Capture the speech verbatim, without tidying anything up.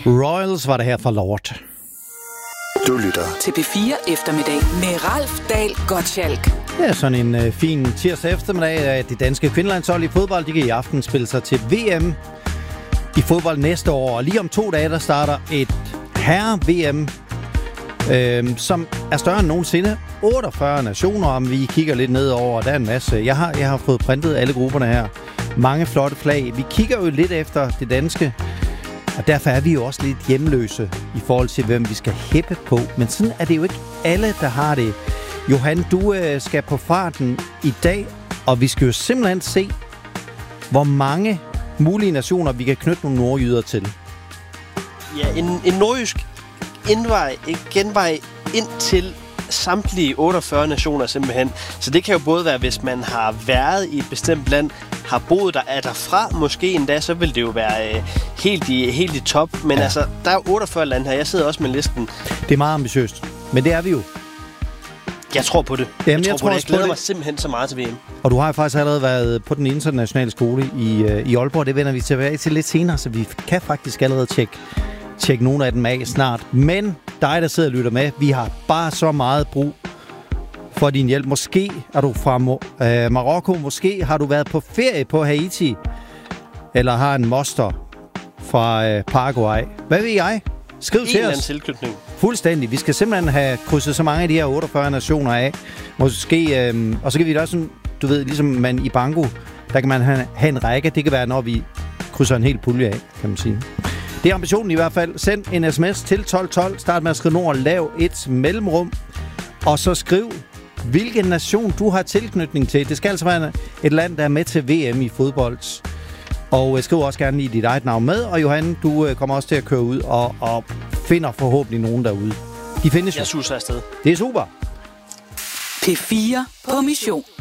Royals var det her fra Lord. Du lytter til P fire eftermiddag med Ralf Dahl Gottschalk. Ja, sådan en øh, fin tirsdag eftermiddag, at det danske kvindelandshold i fodbold, de kan i aften spille sig til V M i fodbold næste år. Og lige om to dage, der starter et herre-V M, øh, som er større end nogensinde. otteogfyrre nationer, om vi kigger lidt ned over. Der er en masse. Jeg har, jeg har fået printet alle grupperne her. Mange flotte flag. Vi kigger jo lidt efter det danske, og derfor er vi jo også lidt hjemløse i forhold til, hvem vi skal hæppe på. Men sådan er det jo ikke alle, der har det. Johan, du øh, skal på farten i dag, og vi skal jo simpelthen se, hvor mange mulige nationer, vi kan knytte nogle nordjyder til. Ja, en, en nordjysk indvej, en genvej ind til samtlige otteogfyrre nationer simpelthen. Så det kan jo både være, hvis man har været i et bestemt land, har boet der, er derfra måske endda, så vil det jo være øh, helt, i, helt i top. Men ja. altså, der er otteogfyrre lande her. Jeg sidder også med listen. Det er meget ambitiøst, men det er vi jo. Jeg tror på det. Jamen, jeg, jeg, tror tror på det. Jeg glæder det. mig simpelthen så meget til V M. Og du har faktisk allerede været på den internationale skole i, øh, i Aalborg. Det vender vi tilbage til lidt senere, så vi kan faktisk allerede tjekke, tjekke nogle af dem af snart. Men dig, der sidder og lytter med, vi har bare så meget brug for din hjælp. Måske er du fra øh, Marokko, måske har du været på ferie på Haiti, eller har en moster fra øh, Paraguay. Hvad ved jeg? Skriv en til os. En tilknytning. Fuldstændig. Vi skal simpelthen have krydset så mange af de her otteogfyrre nationer af. Måske, øh, og så kan vi da også sådan, du ved, ligesom man i banko, der kan man have, have en række. Det kan være, når vi krydser en hel pulje af, kan man sige. Det er ambitionen i hvert fald. Send en sms til tolv tolv. Start med at skrive nord, lav et mellemrum. Og så skriv, hvilken nation du har tilknytning til. Det skal altså være et land, der er med til V M i fodbold. Og skriv også gerne lige dit eget navn med. Og Johan, du kommer også til at køre ud og, og finder forhåbentlig nogen derude. De findes jo. Jeg suser afsted. Det er super. P fire på mission.